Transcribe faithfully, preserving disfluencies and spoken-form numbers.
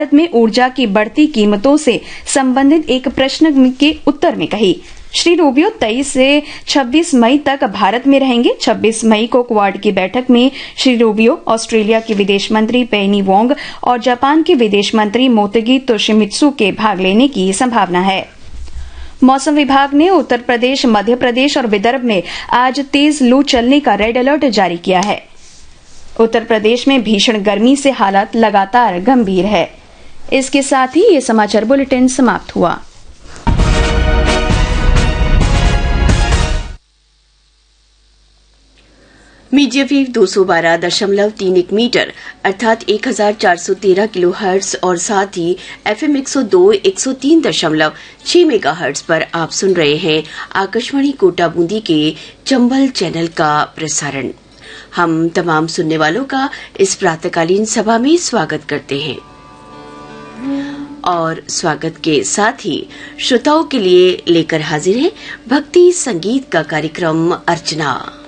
भारत में ऊर्जा की बढ़ती कीमतों से संबंधित एक प्रश्न के उत्तर में कही। श्री रूबियो तेईस से छब्बीस मई तक भारत में रहेंगे। छब्बीस मई को क्वाड की बैठक में श्री रूबियो ऑस्ट्रेलिया की विदेश मंत्री पेनी वोंग और जापान के विदेश मंत्री मोतेगी तोशिमित्सु के भाग लेने की संभावना है। मौसम विभाग ने उत्तर प्रदेश, मध्य प्रदेश और विदर्भ में आज तेज लू चलने का रेड अलर्ट जारी किया है। उत्तर प्रदेश में भीषण गर्मी से हालात लगातार गंभीर है। इसके साथ ही ये समाचार बुलेटिन समाप्त हुआ। मीडिया वेव दो सौ बारह दशमलव तीन एक मीटर अर्थात एक हजार चार सौ तेरह किलो हर्ट्ज और साथ ही एफएम एक सौ दो एक सौ तीन दशमलव छह मेगा हर्ट्ज पर आप सुन रहे हैं आकाशवाणी कोटा बूंदी के चंबल चैनल का प्रसारण। हम तमाम सुनने वालों का इस प्रातःकालीन सभा में स्वागत करते हैं और स्वागत के साथ ही श्रोताओं के लिए लेकर हाजिर है भक्ति संगीत का कार्यक्रम अर्चना।